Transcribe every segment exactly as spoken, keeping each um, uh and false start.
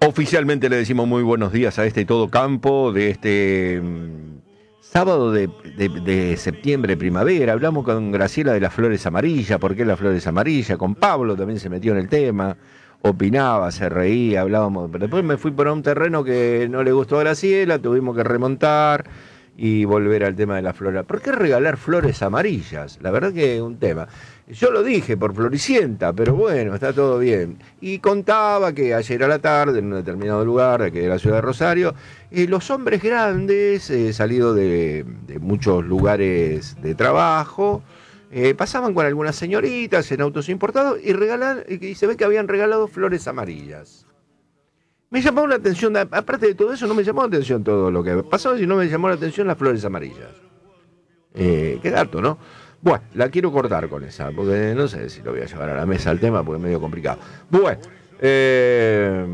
Oficialmente le decimos muy buenos días a este y todo campo de este mm, sábado de, de- de septiembre, primavera. Hablamos con Graciela de las flores amarillas, ¿por qué las flores amarillas? Con Pablo también se metió en el tema, opinaba, se reía, hablábamos. Pero después me fui por un terreno que no le gustó a Graciela, tuvimos que remontar y volver al tema de las flores. ¿Por qué regalar flores amarillas? La verdad que es un tema. Yo lo dije por Floricienta, pero bueno, está todo bien. Y contaba que ayer a la tarde, en un determinado lugar de aquí de la ciudad de Rosario, eh, los hombres grandes, eh, salidos de, de muchos lugares de trabajo, eh, pasaban con algunas señoritas en autos importados y, regalan, y se ve que habían regalado flores amarillas. Me llamó la atención, aparte de todo eso, no me llamó la atención todo lo que pasó, sino me llamó la atención las flores amarillas. Eh, qué dato, ¿no? Bueno, la quiero cortar con esa, porque no sé si lo voy a llevar a la mesa el tema, porque es medio complicado. Bueno, eh,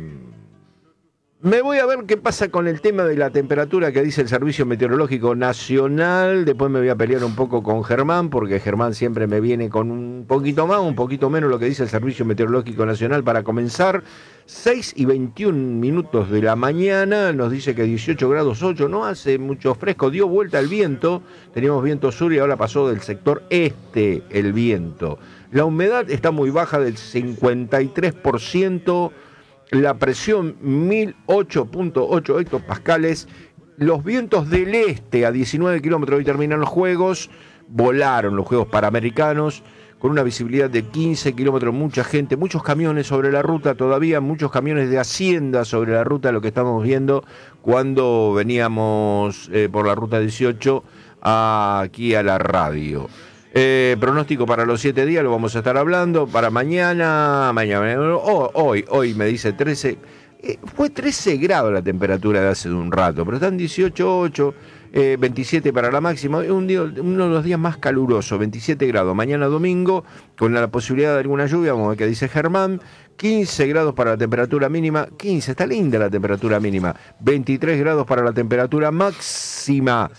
me voy a ver qué pasa con el tema de la temperatura que dice el Servicio Meteorológico Nacional. Después me voy a pelear un poco con Germán, porque Germán siempre me viene con un poquito más, un poquito menos lo que dice el Servicio Meteorológico Nacional para comenzar. seis y veintiún minutos de la mañana, nos dice que dieciocho grados ocho, no hace mucho fresco, dio vuelta el viento, teníamos viento sur y ahora pasó del sector este el viento. La humedad está muy baja del cincuenta y tres por ciento, la presión mil ocho punto ocho hectopascales, los vientos del este a diecinueve kilómetros, hoy terminan los juegos, volaron los Juegos Panamericanos, con una visibilidad de quince kilómetros, mucha gente, muchos camiones sobre la ruta todavía, muchos camiones de Hacienda sobre la ruta, lo que estamos viendo cuando veníamos eh, por la ruta dieciocho aquí a la radio. Eh, pronóstico para los siete días, lo vamos a estar hablando, para mañana, mañana, oh, hoy, hoy me dice trece, eh, fue trece grados la temperatura de hace un rato, pero están dieciocho punto ocho. Eh, veintisiete para la máxima, es un día, uno de los días más calurosos, veintisiete grados, mañana domingo, con la posibilidad de alguna lluvia, vamos a ver qué dice Germán, quince grados para la temperatura mínima, quince, está linda la temperatura mínima, veintitrés grados para la temperatura máxima.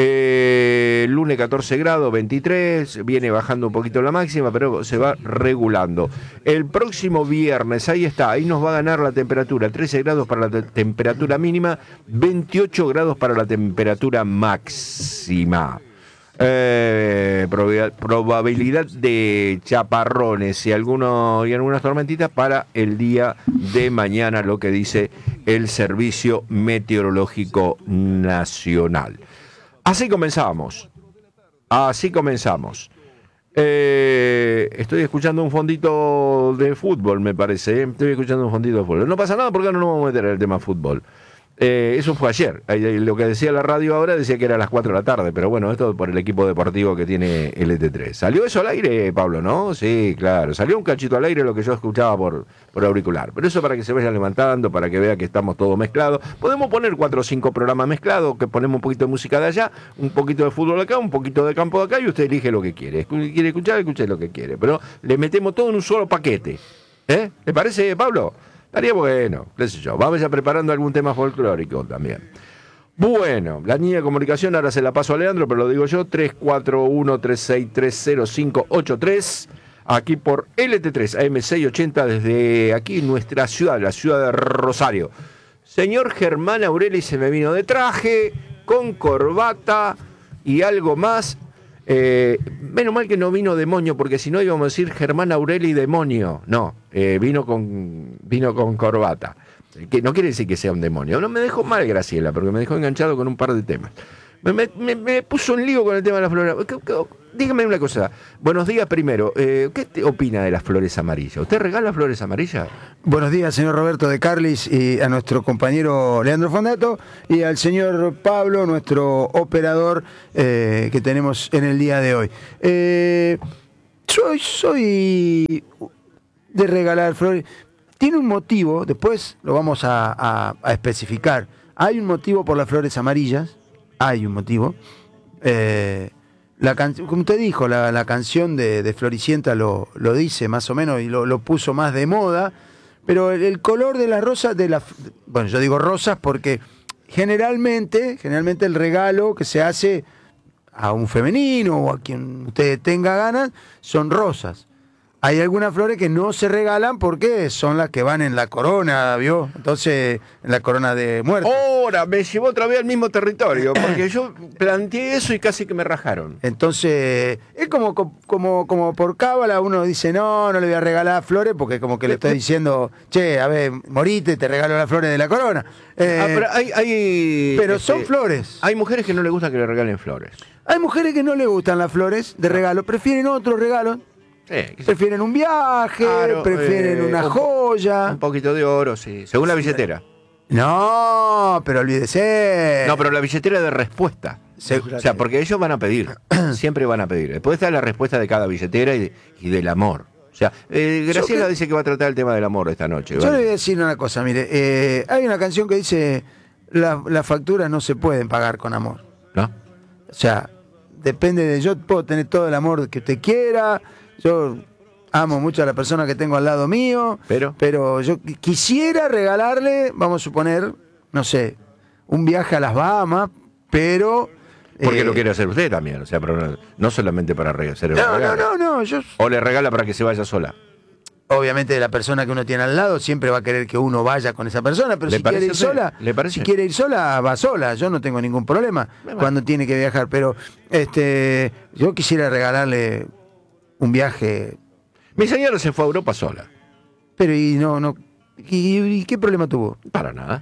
Eh, lunes catorce grados, veintitrés, viene bajando un poquito la máxima, pero se va regulando. El próximo viernes, ahí está, ahí nos va a ganar la temperatura, trece grados para la te- temperatura mínima, veintiocho grados para la temperatura máxima. Eh, proba- probabilidad de chaparrones y, algunos, y algunas tormentitas para el día de mañana, lo que dice el Servicio Meteorológico Nacional. Así comenzamos, así comenzamos. Eh, estoy escuchando un fondito de fútbol, me parece. ¿eh? Estoy escuchando un fondito de fútbol. No pasa nada porque no nos vamos a meter en el tema fútbol. Eh, eso fue ayer. Eh, Lo que decía la radio ahora decía que era a las cuatro de la tarde, pero bueno, esto por el equipo deportivo que tiene el E T tres. ¿Salió eso al aire, Pablo, no? Sí, claro. Salió un cachito al aire lo que yo escuchaba por, por auricular. Pero eso para que se vaya levantando, para que vea que estamos todos mezclados. Podemos poner cuatro o cinco programas mezclados, que ponemos un poquito de música de allá, un poquito de fútbol de acá, un poquito de campo de acá, y usted elige lo que quiere. Escu- Quiere escuchar, escuche lo que quiere. Pero le metemos todo en un solo paquete. ¿Eh? ¿Le parece, Pablo? Estaría bueno, qué sé yo. Vamos ya preparando algún tema folclórico también. Bueno, la línea de comunicación ahora se la paso a Leandro, pero lo digo yo, tres cuatro uno, tres seis tres cero cinco ocho tres, aquí por L T tres A M seiscientos ochenta, desde aquí nuestra ciudad, la ciudad de Rosario. Señor Germán Aureli se me vino de traje, con corbata y algo más. Eh, menos mal que no vino demonio, porque si no íbamos a decir Germán Aureli demonio. No, eh, vino con vino con corbata. Que no quiere decir que sea un demonio. No me dejó mal Graciela, porque me dejó enganchado con un par de temas. Me, me, me, me puso un lío con el tema de las flores. ¿Qué- qué- Dígame una cosa. Buenos días primero. Eh, ¿Qué te opina de las flores amarillas? ¿Usted regala flores amarillas? Buenos días, señor Roberto de Carlis, y a nuestro compañero Leandro Fondato, y al señor Pablo, nuestro operador eh, que tenemos en el día de hoy. Eh, soy, soy de regalar flores. Tiene un motivo, después lo vamos a, a- a especificar. Hay un motivo por las flores amarillas, hay un motivo. Eh, la can- como usted dijo, la, la canción de, de Floricienta lo, lo dice más o menos y lo, lo puso más de moda, pero el, el color de las rosas, de la, bueno, yo digo rosas porque generalmente, generalmente el regalo que se hace a un femenino o a quien usted tenga ganas son rosas. hay algunas flores que no se regalan porque son las que van en la corona, ¿vio? Entonces, en la corona de muerte. Ahora, me llevó otra vez al mismo territorio, porque yo planteé eso y casi que me rajaron. Entonces, es como, como, como por cábala uno dice, no, no le voy a regalar flores, porque como que le estoy diciendo, che, a ver, morite, te regalo las flores de la corona. Eh, ah, pero hay, hay, pero este, son flores. Hay mujeres que no les gusta que le regalen flores. Hay mujeres que no les gustan las flores de regalo, prefieren otros regalos. Sí, prefieren un viaje, claro, prefieren eh, una un, joya. Un poquito de oro, sí. Según la billetera. No, pero olvídese. No, pero la billetera de respuesta. Se, o sea, porque ellos van a pedir. Siempre van a pedir. Después está la respuesta de cada billetera y, de, y del amor. O sea, eh, Graciela que, dice que va a tratar el tema del amor esta noche. Yo ¿vale? le voy a decir una cosa, mire. Eh, hay una canción que dice, las la facturas no se pueden pagar con amor. ¿No? O sea, depende de... Yo puedo tener todo el amor que usted quiera. Yo amo mucho a la persona que tengo al lado mío, pero, pero yo quisiera regalarle, vamos a suponer, no sé, un viaje a las Bahamas, pero... Porque eh, lo quiere hacer usted también, o sea, pero no, no solamente para hacer el no, regalo. no, no, no, yo... O le regala para que se vaya sola. Obviamente la persona que uno tiene al lado siempre va a querer que uno vaya con esa persona, pero si quiere ir sola, ¿Le parece? si quiere ir sola, va sola, yo no tengo ningún problema bueno. cuando tiene que viajar, pero este yo quisiera regalarle un viaje. Mi señora se fue a Europa sola. Pero y no, no. ¿Y, y qué problema tuvo? Para nada.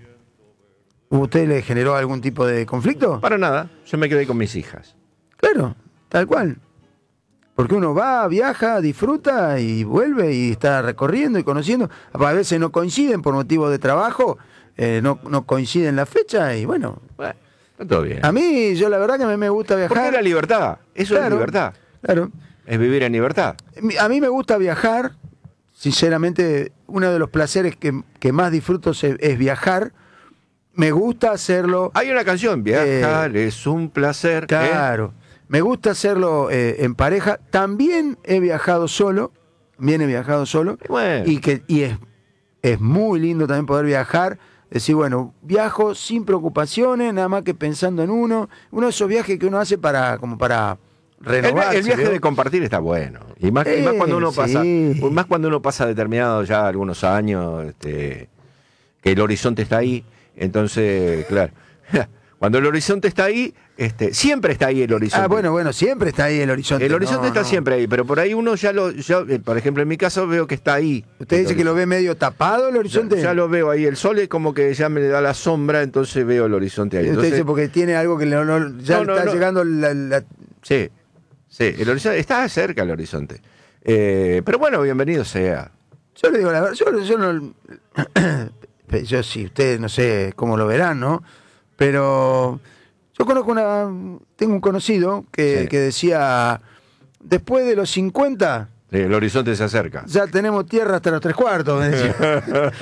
¿Usted le generó algún tipo de conflicto? Para nada. Yo me quedé con mis hijas. Claro, tal cual. Porque uno va, viaja, disfruta y vuelve y está recorriendo y conociendo. A veces no coinciden por motivo de trabajo, eh, no, no coinciden la fecha y bueno. Bueno, está todo bien. A mí, yo la verdad que me, me gusta viajar. Porque es la libertad. Eso claro, es libertad. Claro. Es vivir en libertad. A mí me gusta viajar. Sinceramente, uno de los placeres que, que más disfruto es, es viajar. Me gusta hacerlo. Hay una canción, viajar eh, es un placer. Claro. ¿eh? Me gusta hacerlo eh, en pareja. También he viajado solo. También he viajado solo. Y, bueno. y, que, y es, es muy lindo también poder viajar. Decir, bueno, viajo sin preocupaciones, nada más que pensando en uno. Uno de esos viajes que uno hace para, como para renovarse. El, el viaje ¿vio? de compartir está bueno. Y más, eh, y más cuando uno pasa, sí. más cuando uno pasa determinado ya algunos años, este, que el horizonte está ahí. Entonces, claro, cuando el horizonte está ahí, este, siempre está ahí el horizonte. Ah, bueno, bueno, siempre está ahí el horizonte. El horizonte no, está no. siempre ahí, pero por ahí uno ya lo, yo, por ejemplo, en mi caso veo que está ahí. ¿Usted dice que lo ve medio tapado el horizonte? Ya, ya lo veo ahí, el sol es como que ya me da la sombra, entonces veo el horizonte ahí. ¿Usted Entonces, dice porque tiene algo que no, no, ya no, no, está no. llegando la, la... Sí, sí, el horizonte está cerca el horizonte. Eh, pero bueno, bienvenido sea. Yo le digo la verdad, yo, yo no... yo sí, ustedes no sé cómo lo verán, ¿no? Pero yo conozco una... Tengo un conocido que, sí. que decía, después de los cincuenta... Sí, el horizonte se acerca. Ya tenemos tierra hasta los tres cuartos, me decía.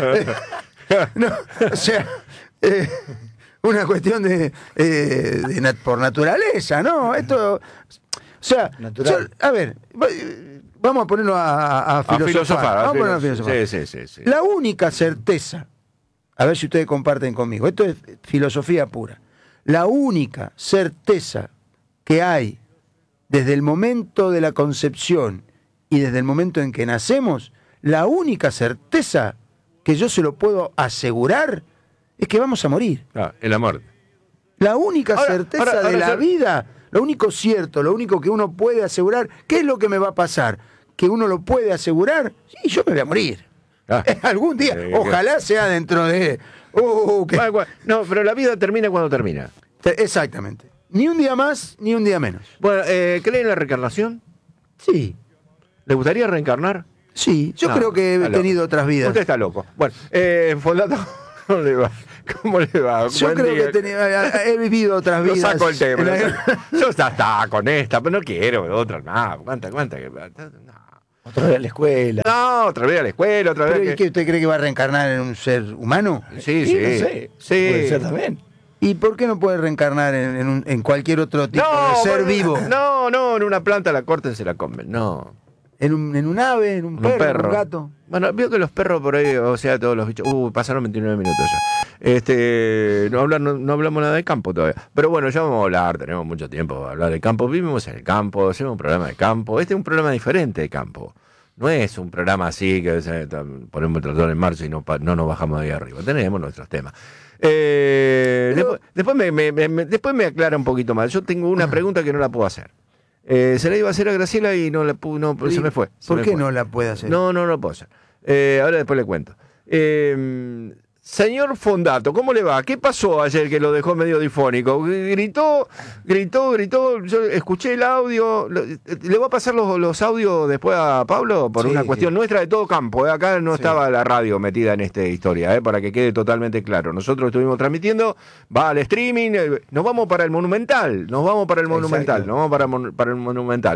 no, o sea, eh, una cuestión de, eh, de nat por naturaleza, ¿no? Esto, o sea, yo, a ver, vamos a ponerlo a, a, a filosofar. A filosofar, vamos a ponerlo a filosofar. filosofar. Sí, sí, sí, sí. La única certeza, a ver si ustedes comparten conmigo, esto es filosofía pura. La única certeza que hay desde el momento de la concepción y desde el momento en que nacemos, la única certeza que yo se lo puedo asegurar es que vamos a morir. Ah, en la muerte. La única ahora, certeza ahora, ahora de la yo... vida, lo único cierto, lo único que uno puede asegurar, ¿qué es lo que me va a pasar? Que uno lo puede asegurar, sí, yo me voy a morir. Ah. Algún día, eh, ojalá sea dentro de... Uh, que... No, pero la vida termina cuando termina. Exactamente. Ni un día más, ni un día menos. Bueno, eh, ¿cree en la reencarnación? Sí. ¿Le gustaría reencarnar? Sí, yo no, creo que he tenido loco. otras vidas. Usted está loco. Bueno, eh, Fondato, ¿cómo le va? ¿Cómo le va? Yo Buen creo día. que tenía, he vivido otras vidas. Yo saco el tema. La... Yo ya estaba con esta, pero no quiero otra más. ¿Cuánta, cuánta? No. Otra vez a la escuela. No, otra vez a la escuela, otra vez. ¿Pero que... ¿qué, usted cree que va a reencarnar en un ser humano? Sí, sí. No sé. Sí. Puede ser también. ¿Y por qué no puede reencarnar en, en, un, en cualquier otro tipo no, de ser bueno, vivo? No, no, en una planta la corten, se la comen. No. ¿En un, en un ave, en un, un perro, perro, en un gato? Bueno, veo que los perros por ahí, o sea, todos los bichos... Uh, pasaron veintinueve minutos ya. Este, no, hablar, no, no hablamos nada de campo todavía. Pero bueno, ya vamos a hablar, tenemos mucho tiempo para hablar de campo. Vivimos en el campo, hacemos un programa de campo. Este es un programa diferente de campo. No es un programa así que eh, ponemos el tractor en marcha y no, no nos bajamos de ahí arriba. Tenemos nuestros temas. Eh, Pero... después, después, me, me, me, después me aclara un poquito más. Yo tengo una pregunta que no la puedo hacer. Eh, se la iba a hacer a Graciela y no la pude, no, se me fue. Se ¿Por me qué fue. no la puede hacer? No, no, no la puedo hacer. Eh, ahora después le cuento. Eh, Señor Fondato, ¿cómo le va? ¿Qué pasó ayer que lo dejó medio difónico? Gritó, gritó, gritó. Yo escuché el audio. ¿Le va a pasar los, los audios después a Pablo? Por sí, una cuestión sí. nuestra de todo campo. ¿eh? Acá no sí. estaba la radio metida en esta historia, ¿eh? Para que quede totalmente claro. Nosotros estuvimos transmitiendo, va al streaming, nos vamos para el Monumental. Nos vamos para el Monumental. Exacto. Nos vamos para, para el Monumental.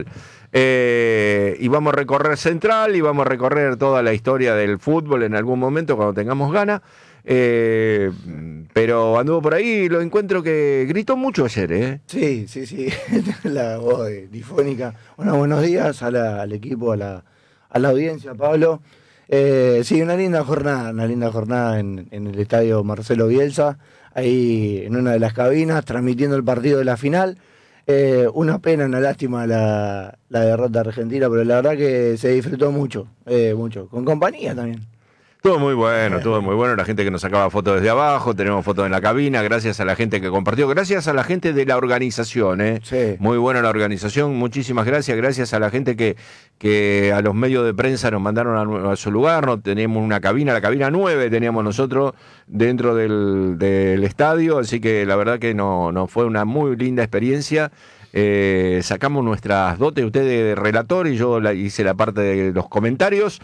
Eh, y vamos a recorrer Central y vamos a recorrer toda la historia del fútbol en algún momento cuando tengamos ganas. Eh, pero anduvo por ahí, lo encuentro que gritó mucho ayer, ¿eh? Sí, sí, sí, la voz difónica. Bueno, buenos días a la, al equipo, a la, a la audiencia, Pablo. Eh, sí, una linda jornada, una linda jornada en, en el estadio Marcelo Bielsa, ahí en una de las cabinas, transmitiendo el partido de la final. Eh, una pena, una lástima la, la derrota argentina, pero la verdad que se disfrutó mucho, eh, mucho, con compañía también. Todo muy bueno, todo muy bueno. La gente que nos sacaba fotos desde abajo, tenemos fotos en la cabina, gracias a la gente que compartió, gracias a la gente de la organización, ¿eh? Sí. Muy buena la organización, muchísimas gracias, gracias a la gente que, que a los medios de prensa nos mandaron a, a su lugar, no tenemos una cabina, la cabina nueve teníamos nosotros dentro del, del estadio, así que la verdad que no, no fue una muy linda experiencia. Eh, sacamos nuestras dotes, usted de relator y yo la, hice la parte de los comentarios.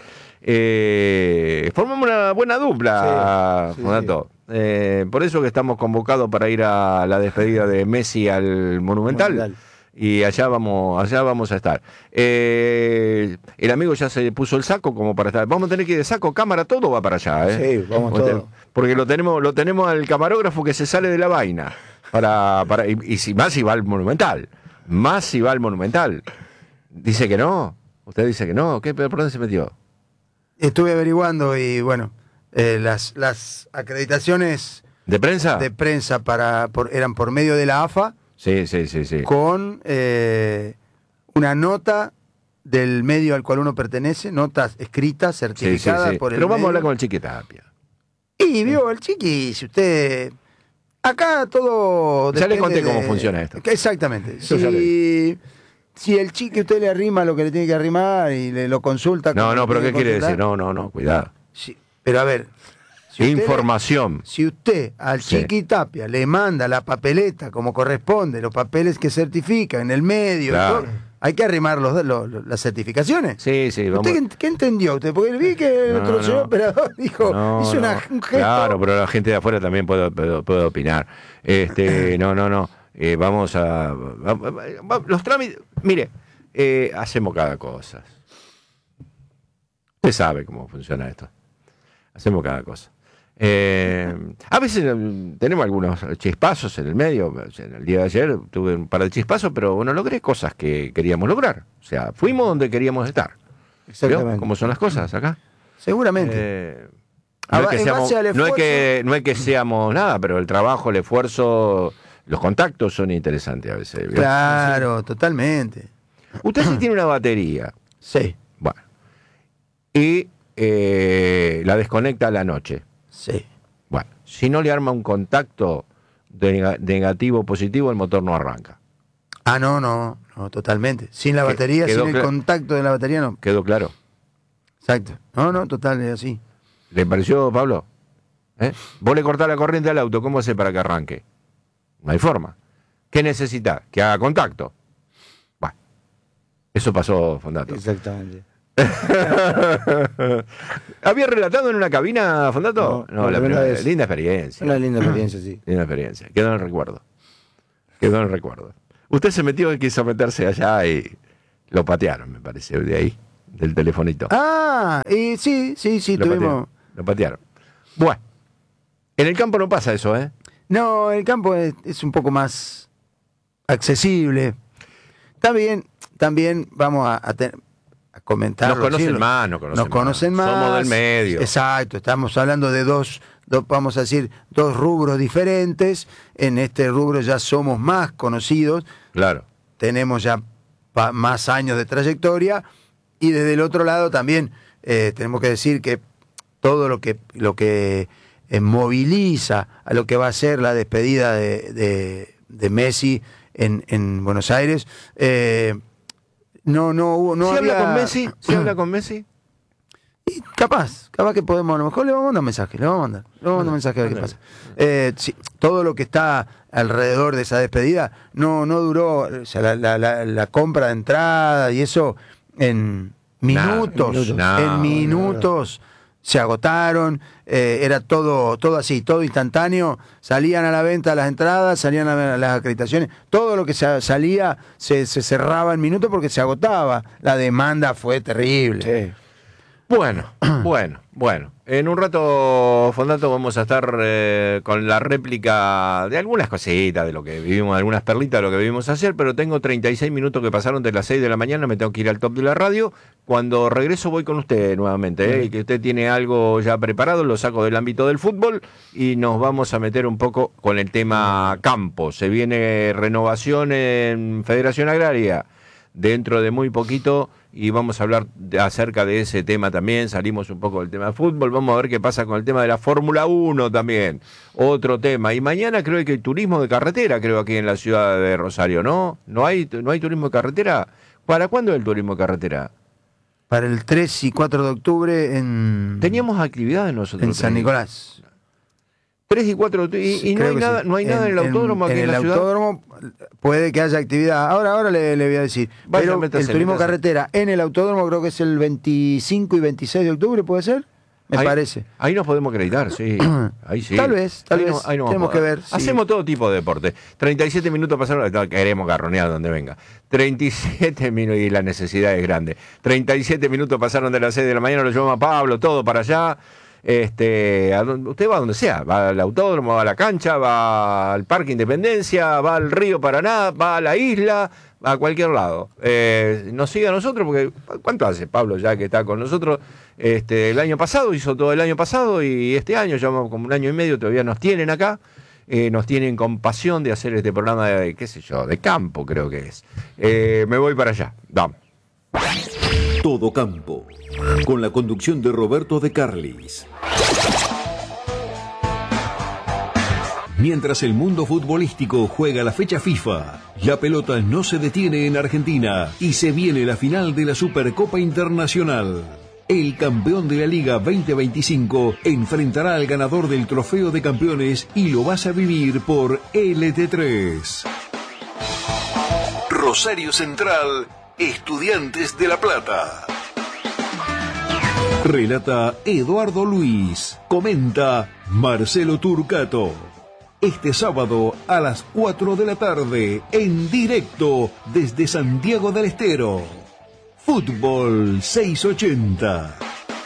Eh, formamos una buena dupla, sí, sí, Fonato. Sí. Eh, por eso que estamos convocados para ir a la despedida de Messi al Monumental. Monumental. Y allá vamos, allá vamos a estar. Eh, el amigo ya se puso el saco como para estar. Vamos a tener que ir de saco, cámara, todo va para allá, ¿eh? Sí, vamos todo. Porque lo tenemos, lo tenemos al camarógrafo que se sale de la vaina. Para, para, y, y si más si va al Monumental. Más si va al Monumental. Dice que no. Usted dice que no. ¿Qué, ¿Por dónde se metió? Estuve averiguando y bueno, eh, las, las acreditaciones ¿de prensa? De prensa para por, eran por medio de la A F A. Sí, sí, sí, sí. Con eh, una nota del medio al cual uno pertenece, notas escritas, certificadas sí, sí, sí. por el Pero vamos medio. a hablar con el Chiqui Tapia. Y vio el Chiqui, si usted... Acá todo... Ya le conté de, cómo funciona esto. Exactamente. Si, si el Chiqui usted le arrima lo que le tiene que arrimar y le lo consulta... No, no, pero ¿qué quiere decir? No, no, no, cuidado. Sí, pero a ver... Si Información. Le, si usted al sí. Chiqui Tapia le manda la papeleta como corresponde, los papeles que certifican en el medio, claro. todo, hay que arrimar los, los, los, las certificaciones. Sí, sí. Vamos. ¿Usted qué, qué entendió usted? Porque vi que no, nuestro no. señor operador dijo, no, hizo no. Una, un gesto. Claro, pero la gente de afuera también puede, puede, puede opinar. Este, no, no, no. Eh, vamos a... Va, va, va, los trámites... Mire, eh, hacemos cada cosa. Usted sabe cómo funciona esto. Hacemos cada cosa. Eh, a veces tenemos algunos chispazos en el medio. En el día de ayer tuve un par de chispazos, pero bueno, logré cosas que queríamos lograr. O sea, fuimos donde queríamos estar. Exactamente. ¿Cómo son las cosas acá? Seguramente. Eh, no, es que seamos, esfuerzo... no, es que, no es que seamos nada, pero el trabajo, el esfuerzo, los contactos son interesantes a veces. ¿vio? Claro, sí. Totalmente. Usted sí tiene una batería. Sí. Bueno. Y eh, la desconecta a la noche. Sí. Bueno, si no le arma un contacto de negativo o positivo, el motor no arranca. Ah, no, no, no, totalmente. Sin la batería, sin el contacto de la batería, no. ¿Quedó claro? Exacto. No, no, total, es así. ¿Le pareció, Pablo? ¿Eh? Vos le cortás la corriente al auto, ¿cómo hace para que arranque? No hay forma. ¿Qué necesita? Que haga contacto. Bueno, eso pasó, Fondato. Exactamente. ¿Había relatado en una cabina, Fondato? No, no la primera vez. Linda experiencia. Una linda experiencia, sí. Linda experiencia. Quedó en el recuerdo. Quedó en el recuerdo. Usted se metió y quiso meterse allá y lo patearon, me parece, de ahí, del telefonito. Ah, y sí, sí, sí, lo tuvimos... Patearon, lo patearon. Bueno, en el campo no pasa eso, ¿eh? No, el campo es, es un poco más accesible. También, también vamos a, a tener... comentar. Nos conocen más, nos conocen, nos conocen más. más. Somos del medio. Exacto, estamos hablando de dos, dos, vamos a decir, dos rubros diferentes. En este rubro ya somos más conocidos. Claro. Tenemos ya pa- más años de trayectoria y desde el otro lado también eh, tenemos que decir que todo lo que, lo que eh, moviliza a lo que va a ser la despedida de, de, de Messi en, en Buenos Aires, eh, no, no hubo... No ¿Se había... habla con Messi? ¿Se habla con Messi? Y capaz, capaz que podemos, a lo mejor le vamos a mandar un mensaje, le vamos a mandar, le vamos a mandar un mensaje a ver qué pasa. Eh, sí, todo lo que está alrededor de esa despedida no, no duró, o sea, la, la, la, la compra de entrada y eso en minutos, Nah, nah, en minutos nah, nah. se agotaron, eh, era todo, todo así, todo instantáneo, salían a la venta las entradas, salían a la, las acreditaciones, todo lo que se, salía se, se cerraba en minutos porque se agotaba, la demanda fue terrible. Sí. Bueno, bueno, bueno. En un rato, Fondato, vamos a estar eh, con la réplica de algunas cositas, de lo que vivimos, algunas perlitas de lo que vivimos ayer, pero tengo treinta y seis minutos que pasaron de las seis de la mañana, me tengo que ir al top de la radio. Cuando regreso voy con usted nuevamente, ¿eh? Y que usted tiene algo ya preparado, lo saco del ámbito del fútbol y nos vamos a meter un poco con el tema campo. Se viene renovación en Federación Agraria dentro de muy poquito. Y vamos a hablar de, acerca de ese tema también, salimos un poco del tema de fútbol, vamos a ver qué pasa con el tema de la Fórmula uno también, otro tema. Y mañana creo que hay turismo de carretera, creo aquí en la ciudad de Rosario, ¿no? ¿No hay, no hay turismo de carretera? ¿Para cuándo es el turismo de carretera? Para el tres y cuatro de octubre en... Teníamos actividades nosotros. En San Nicolás. tres y cuatro y, y no hay nada, sí. no hay nada en, en el autódromo aquí en, en la ciudad. En el autódromo puede que haya actividad. Ahora, ahora le, le voy a decir. Vaya, pero métase, el turismo métase. Carretera en el autódromo creo que es el veinticinco y veintiséis de octubre, ¿puede ser? Me ahí, parece. Ahí nos podemos acreditar, sí. Ahí sí. Tal vez, tal ahí vez. No, ahí no tenemos que ver. Hacemos sí. todo tipo de deporte. treinta y siete minutos pasaron, no, queremos garronear donde venga. treinta y siete minutos, y la necesidad es grande. treinta y siete minutos pasaron de las seis de la mañana, lo llevamos a Pablo, todo para allá. Este, a donde, usted va a donde sea, va al autódromo, va a la cancha, va al Parque Independencia, va al río Paraná, va a la isla, va a cualquier lado. Eh, nos sigue a nosotros, porque ¿cuánto hace Pablo ya que está con nosotros? Este, el año pasado, hizo todo el año pasado y este año, llevamos como un año y medio, todavía nos tienen acá, eh, nos tienen con pasión de hacer este programa de, qué sé yo, de campo creo que es. Eh, me voy para allá, vamos. Todo Campo, con la conducción de Roberto de Carlis. Mientras el mundo futbolístico juega la fecha FIFA, la pelota no se detiene en Argentina y se viene la final de la Supercopa Internacional. El campeón de la Liga veinte veinticinco enfrentará al ganador del Trofeo de Campeones y lo vas a vivir por L T tres. Rosario Central, Estudiantes de La Plata. Relata Eduardo Luis. Comenta Marcelo Turcato. Este sábado a las cuatro de la tarde, en directo desde Santiago del Estero. Fútbol seiscientos ochenta.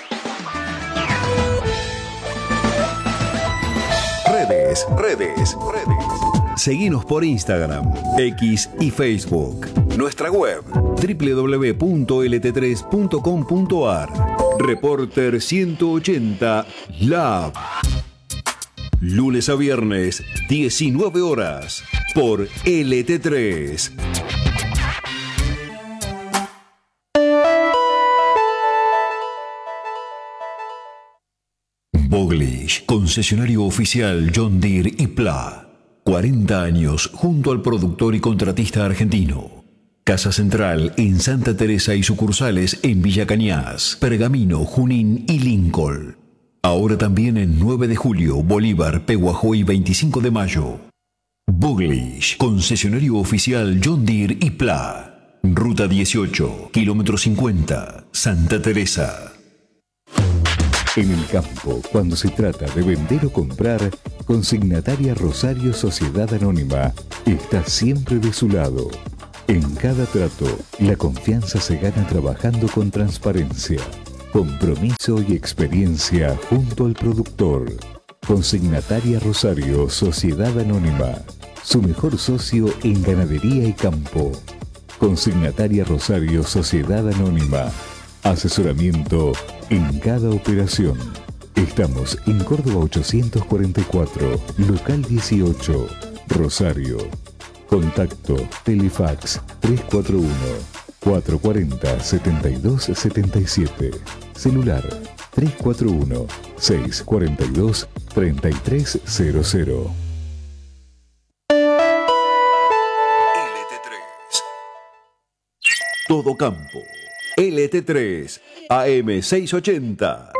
Redes, redes, redes. Seguinos por Instagram, X y Facebook. Nuestra web, doble u doble u doble u punto l t tres punto com punto a r. Reporter ciento ochenta Lab. Lunes a viernes, diecinueve horas, por L T tres. Boglish, concesionario oficial John Deere y Pla. cuarenta años junto al productor y contratista argentino. Casa Central en Santa Teresa y sucursales en Villa Cañas, Pergamino, Junín y Lincoln. Ahora también en nueve de julio, Bolívar, Pehuajó y veinticinco de mayo. Boglish, concesionario oficial John Deere y Pla. Ruta dieciocho, kilómetro cincuenta, Santa Teresa. En el campo, cuando se trata de vender o comprar, Consignataria Rosario Sociedad Anónima está siempre de su lado. En cada trato, la confianza se gana trabajando con transparencia, compromiso y experiencia junto al productor. Consignataria Rosario Sociedad Anónima, su mejor socio en ganadería y campo. Consignataria Rosario Sociedad Anónima, asesoramiento en cada operación. Estamos en Córdoba ochocientos cuarenta y cuatro, local dieciocho, Rosario. Contacto Telefax tres cuatro uno, cuatrocientos cuarenta, setenta y dos setenta y siete. Celular tres cuatro uno, seis cuatro dos, tres tres cero cero. L T tres. Todo campo. L T tres. A M seiscientos ochenta.